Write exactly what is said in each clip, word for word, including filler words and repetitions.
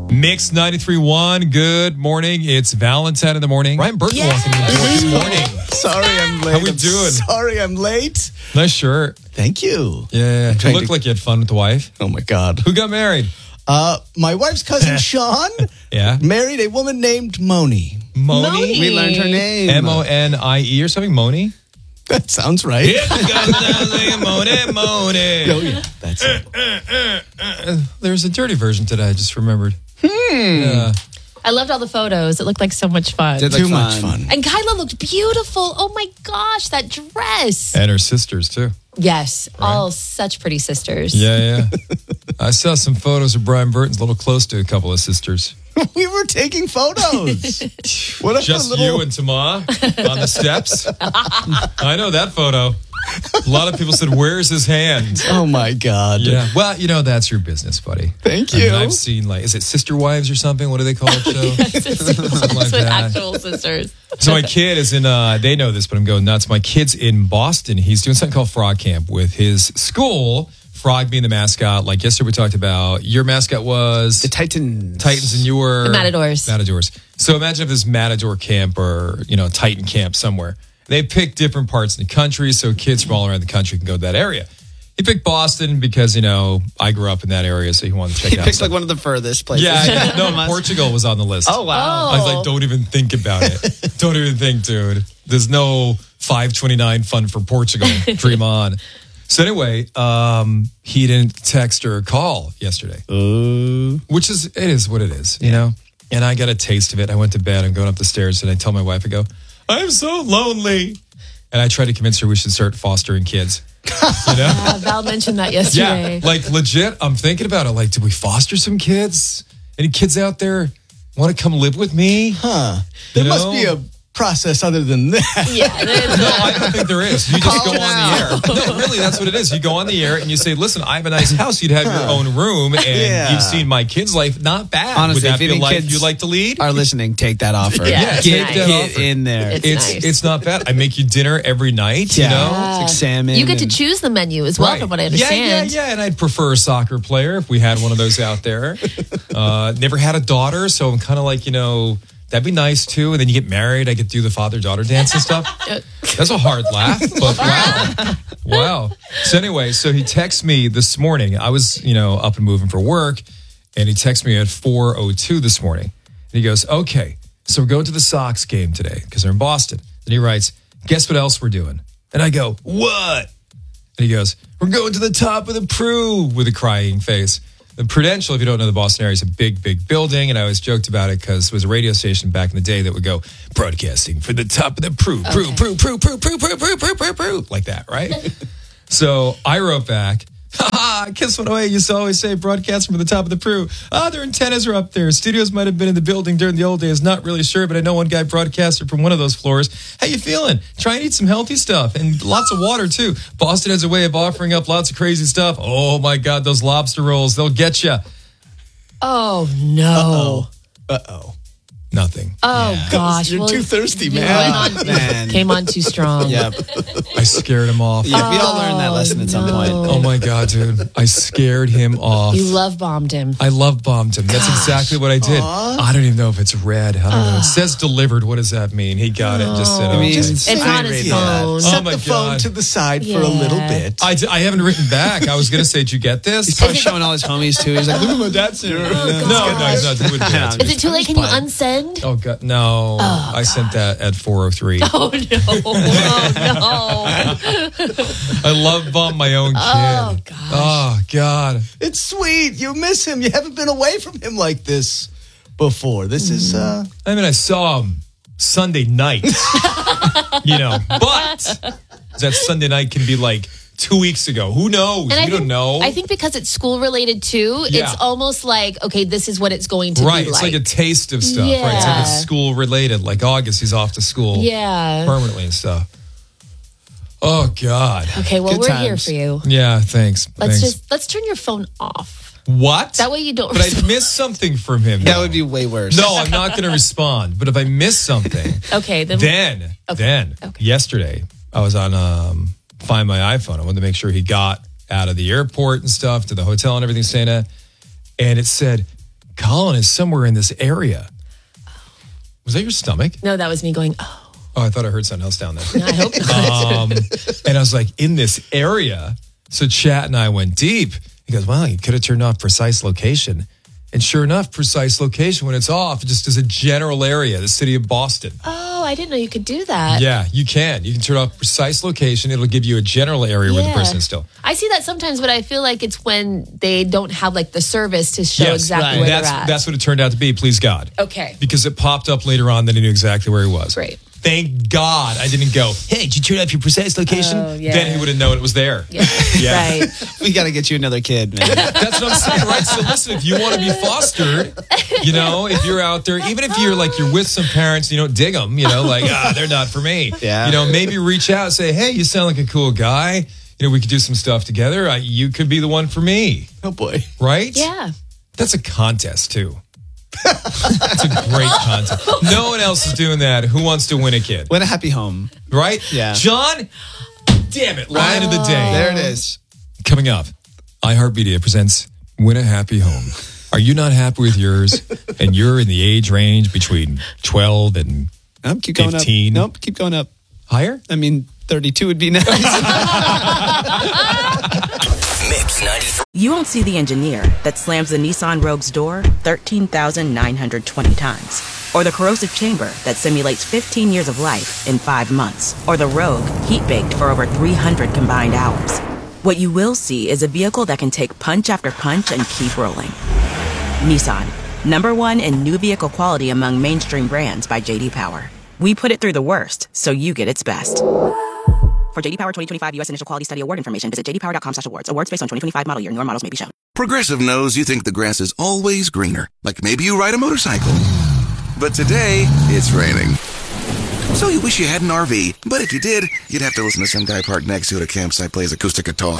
Mix ninety-three point one. Good morning. It's Valentine in the morning. Ryan Burton yeah. walking in the door this morning. Sorry, I'm late. How we I'm doing? Sorry, I'm late. Nice shirt. Thank you. Yeah. You trying look to- like you had fun with the wife. Oh my God. Who got married? Uh, my wife's cousin Sean Yeah. married a woman named Moni. Moni. Moni. We learned her name. M O N I E or something? Moni? That sounds right. Moni, Moni. Oh yeah, that's it. There's a dirty version today, I just remembered. Hmm. Yeah. I loved all the photos. It looked like so much fun. Did Too much fun. And Kyla looked beautiful. Oh my gosh, that dress. And her sisters, too. Yes, all such pretty sisters. Yeah, yeah. I saw some photos of Brian Burton's a little close to a couple of sisters. We were taking photos. What if Just a little... you and Tama on the steps. I know that photo. A lot of people said, "Where's his hand?" Oh my God. Yeah. Well, you know, that's your business, buddy. Thank I mean, you. I've seen, like, is it Sister Wives or something? What do they call it? Show? Something like With that. actual sisters. So my kid is in, uh, they know this, but I'm going nuts. My kid's in Boston. He's doing something called Frog Camp with his school. Frog being the mascot. Like yesterday we talked about, your mascot was... The Titans. Titans, and you were... The Matadors. Matadors. So imagine if this Matador camp or, you know, Titan camp somewhere. They pick different parts of the country so kids from all around the country can go to that area. He picked Boston because, you know, I grew up in that area, so he wanted to check He it out. picked So- like one of the furthest places. yeah, yeah, no, Portugal was on the list. Oh, wow. I was like, don't even think about it. Don't even think, dude. There's no five twenty-nine fund for Portugal. Dream on. So anyway, um, he didn't text or call yesterday, Uh, which is, it is what it is, you know? And I got a taste of it. I went to bed. I'm going up the stairs and I tell my wife, I go, I'm so lonely. And I try to convince her we should start fostering kids. You know? Uh, Val mentioned that Yeah, yesterday. like legit, I'm thinking about it. Like, do we foster some kids? Any kids out there want to come live with me? Huh. There You must know? be a process other than that. Yeah. there's- No, I don't think there is. You just Call go on now. the air. No, really, that's what it is. You go on the air and you say, listen, I have a nice house. You'd have your own room and Yeah. you've seen my kid's life. Not bad. Honestly, Would that if be a any life kids you'd like to lead? are listening, take that offer. Yeah, Yeah, it's take nice. that Get offer. in there. It's It's nice. it's not bad. I make you dinner every night, yeah. you know? Yeah. It's like salmon. You get to and- choose the menu as well, Right. from what I Yeah, understand. yeah, yeah. And I'd prefer a soccer player if we had one of those out there. Uh, never had a daughter, so I'm kind of like, you know, that'd be nice too. And then you get married, I get to do the father-daughter dance and stuff. That's a hard laugh, but wow. Wow. So anyway, so he texts me this morning. I was, you know, up and moving for work, and he texts me at four oh two this morning. And he goes, okay, so we're going to the Sox game today because they're in Boston. And he writes, guess what else we're doing? And I go, what? And he goes, we're going to the top of the Prue with a crying face. The Prudential, if you don't know the Boston area, is a big, big building. And I always joked about it because it was a radio station back in the day that would go, broadcasting for the top of the Prue, Prue, Okay. Prue, Prue, Prue, Prue, Prue, Prue, Prue, Prue, Prue, like that, right? So I wrote back, ha kiss one away. You used to always say broadcasting from the top of the Prue. Ah, their antennas are up there. Studios might have been in the building during the old days. Not really sure, but I know one guy broadcasted from one of those floors. How you feeling? Try and eat some healthy stuff and lots of water too. Boston has a way of offering up lots of crazy stuff. Oh my God, those lobster rolls, they'll get you. Oh, no. Uh-oh. Nothing. Oh, gosh. You're Well, too thirsty, you man. went on- Man. Came on too strong. Yep. I scared him off. Yeah, we all learned that lesson at some no. point. Oh my God, dude. I scared him off. You love bombed him. I love bombed him. That's exactly what I did. I don't even know if it's red. I don't know. It says delivered. What does that mean? He got it and just said, Oh. okay. means- It's I on his read phone. Oh Set my the phone God. to the side for a little Yeah. bit. I, d- I haven't written back. I was going to say, did you get this? He's probably showing all his homies too. He's like, look at my dad's here. no, no, he's not. He wouldn't do that to Is me. it too late? Can you unsend? Oh, God. No. I sent that at four oh three. Oh, no. Oh, no. I love bomb my own kid. Oh, gosh. Oh, God. It's sweet. You miss him. You haven't been away from him like this before. This is, uh, I mean, I saw him Sunday night, you know, but that Sunday night can be like two weeks ago. Who knows? And I you think, don't know. I think because it's school related too, Yeah. it's almost like, okay, this is what it's going to right. be It's like. like a taste of stuff. Right. It's like Yeah. it's school related. Like August, he's off to school yeah. permanently and stuff. Oh, God. Okay, well, Good we're here times. for you. Yeah, thanks. Let's thanks. just, let's turn your phone off. What? That way you don't. But I missed something from him. That though. would be way worse. No, I'm not going to respond. But if I miss something, Okay, then. then, Okay. then, Okay. yesterday, I was on um, Find My iPhone. I wanted to make sure he got out of the airport and stuff to the hotel and everything, staying at. And it said, Holland is somewhere in this area. Was that your stomach? No, that was me going, oh. Oh, I thought I heard something else down there. No, I hope not. Um, and I was like, in this area. So Chat and I went deep. He goes, well, you could have turned off precise location. And sure enough, precise location, when it's off, it just is a general area, the city of Boston. Oh, I didn't know you could do that. Yeah, you can. You can turn off precise location. It'll give you a general area where the Yeah. person is still. I see that sometimes, but I feel like it's when they don't have like the service to show exactly right. where that's, they're at. That's what it turned out to be, please God. Okay. Because it popped up later on that he knew exactly where he was. Great. Thank God I didn't go, hey, did you turn off your precise location? Oh, yeah. Then he would have known it was there. Yeah. Yeah. Right. We got to get you another kid, man. That's what I'm saying, right? So listen, if you want to be fostered, you know, if you're out there, even if you're like, you're with some parents, you don't dig them, you know, like, ah, they're not for me. Yeah. You know, maybe reach out and say, hey, you sound like a cool guy. You know, we could do some stuff together. I, you could be the one for me. Oh, boy. Right? Yeah. That's a contest, too. It's a great contest. No one else is doing that. Who wants to win a kid? Win a happy home. Right? Yeah. John, damn it. Line of the day. There it is. Coming up, iHeartMedia presents Win a Happy Home. Are you not happy with yours? And you're in the age range between twelve and Nope, keep going fifteen? up. Nope, keep going up. Higher? I mean, thirty-two would be nice. Mix ninety-three. You won't see the engineer that slams the Nissan Rogue's door thirteen thousand nine hundred twenty times. Or the corrosive chamber that simulates fifteen years of life in five months. Or the Rogue heat-baked for over three hundred combined hours. What you will see is a vehicle that can take punch after punch and keep rolling. Nissan, number one in new vehicle quality among mainstream brands by J D Power. We put it through the worst, so you get its best. For J D Power twenty twenty-five U S Initial Quality Study Award information, visit j d power dot com slash awards. Awards based on twenty twenty-five model year. Newer models may be shown. Progressive knows you think the grass is always greener, like maybe you ride a motorcycle. But today, it's raining. So you wish you had an R V, but if you did, you'd have to listen to some guy parked next to you at a campsite plays acoustic guitar.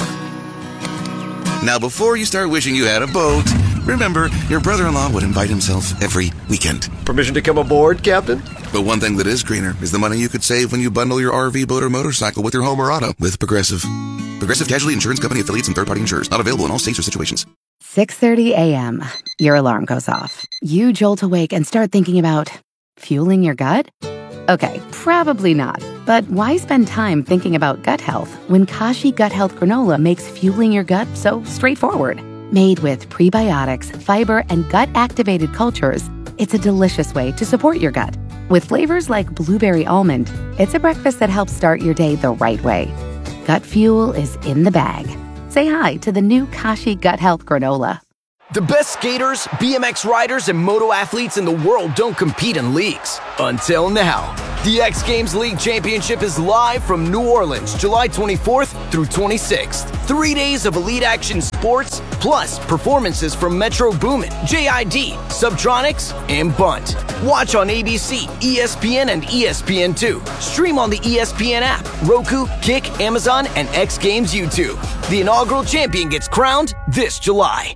Now, before you start wishing you had a boat, remember, your brother-in-law would invite himself every weekend. Permission to come aboard, Captain? But one thing that is greener is the money you could save when you bundle your R V, boat, or motorcycle with your home or auto with Progressive. Progressive Casualty Insurance Company affiliates and third-party insurers. Not available in all states or situations. six thirty a.m. Your alarm goes off. You jolt awake and start thinking about fueling your gut? Okay, probably not. But why spend time thinking about gut health when Kashi Gut Health Granola makes fueling your gut so straightforward? Made with prebiotics, fiber, and gut-activated cultures, it's a delicious way to support your gut. With flavors like blueberry almond, it's a breakfast that helps start your day the right way. Gut fuel is in the bag. Say hi to the new Kashi Gut Health Granola. The best skaters, B M X riders, and moto athletes in the world don't compete in leagues. Until now. The X Games League Championship is live from New Orleans, July twenty-fourth through twenty-sixth. Three days of elite action sports, plus performances from Metro Boomin, J I D, Subtronics, and Bunt. Watch on A B C, E S P N, and E S P N two. Stream on the E S P N app, Roku, Kick, Amazon, and X Games YouTube. The inaugural champion gets crowned this July.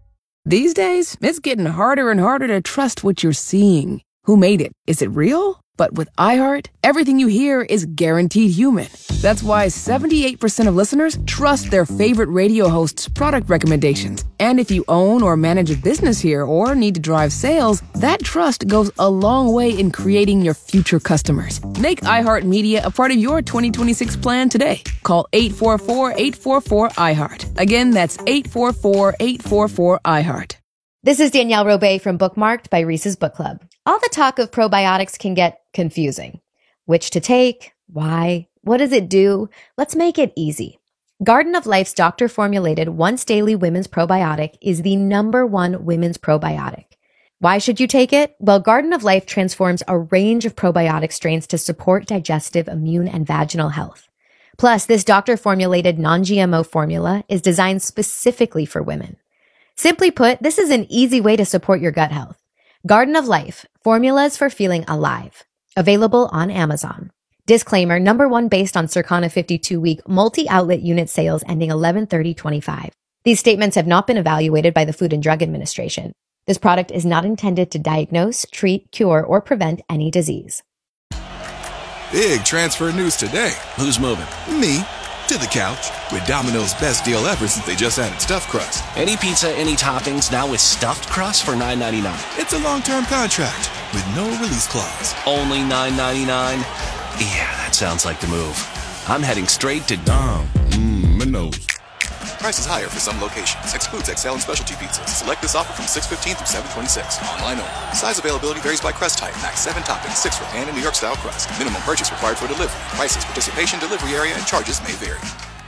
These days, it's getting harder and harder to trust what you're seeing. Who made it? Is it real? But with iHeart, everything you hear is guaranteed human. That's why seventy-eight percent of listeners trust their favorite radio host's product recommendations. And if you own or manage a business here or need to drive sales, that trust goes a long way in creating your future customers. Make iHeartMedia a part of your twenty twenty-six plan today. Call eight four four, eight four four, iHeart. Again, that's eight four four, eight four four, iHeart. This is Danielle Robay from Bookmarked by Reese's Book Club. All the talk of probiotics can get confusing. Which to take? Why? What does it do? Let's make it easy. Garden of Life's doctor-formulated once-daily women's probiotic is the number one women's probiotic. Why should you take it? Well, Garden of Life transforms a range of probiotic strains to support digestive, immune, and vaginal health. Plus, this doctor-formulated non-G M O formula is designed specifically for women. Simply put, this is an easy way to support your gut health. Garden of Life, formulas for feeling alive. Available on Amazon. Disclaimer, number one based on Circana fifty-two week multi-outlet unit sales ending eleven thirty twenty-five. These statements have not been evaluated by the Food and Drug Administration. This product is not intended to diagnose, treat, cure, or prevent any disease. Big transfer news today. Who's moving? Me. to the couch with Domino's best deal ever since they just added stuffed crust. Any pizza, any toppings, now with stuffed crust for nine ninety-nine. It's a long-term contract with no release clause. Only nine ninety-nine? Yeah, that sounds like the move. I'm heading straight to Dom. Mmm, Minos. Prices higher for some locations. Excludes X L and specialty pizzas. Select this offer from six fifteen through seven twenty-six. Online only. Size availability varies by crust type. Max seven toppings, six for pan and New York style crust. Minimum purchase required for delivery. Prices, participation, delivery area, and charges may vary.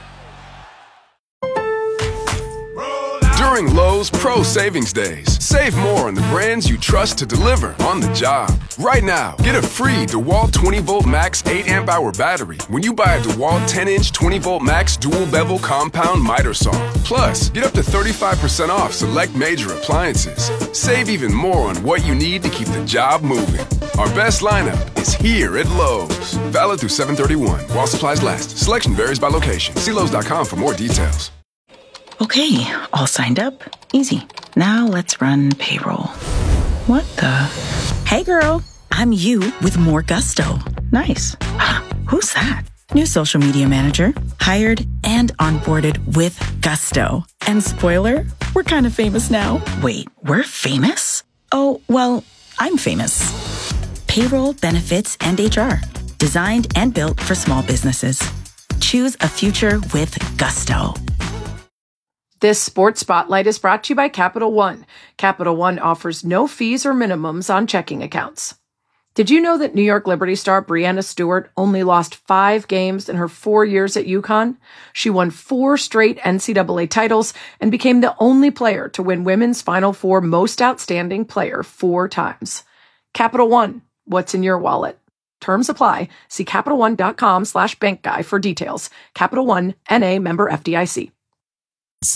During Lowe's Pro Savings Days, save more on the brands you trust to deliver on the job. Right now, get a free DeWalt twenty volt max eight amp hour battery when you buy a DeWalt ten inch twenty volt max dual bevel compound miter saw. Plus, get up to thirty-five percent off select major appliances. Save even more on what you need to keep the job moving. Our best lineup is here at Lowe's. Valid through seven thirty-one while supplies last. Selection varies by location. See Lowe's dot com for more details. Okay, all signed up. Easy. Now let's run payroll. What the? Hey girl, I'm you with more gusto. Nice. Who's that? New social media manager. Hired and onboarded with gusto. And spoiler, we're kind of famous now. Wait, we're famous? Oh, well, I'm famous. Payroll, benefits, and H R. Designed and built for small businesses. Choose a future with gusto. This Sports Spotlight is brought to you by Capital One. Capital One offers no fees or minimums on checking accounts. Did you know that New York Liberty star Breanna Stewart only lost five games in her four years at UConn? She won four straight N C double A titles and became the only player to win Women's Final Four Most Outstanding Player four times. Capital One, what's in your wallet? Terms apply. See CapitalOne.com slash bank guy for details. Capital One, N A member F D I C.